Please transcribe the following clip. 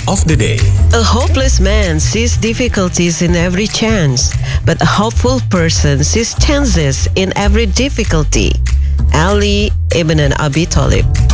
of the day. A hopeless man sees difficulties in every chance, but a hopeful person sees chances in every difficulty. Ali Ibn Abi Talib.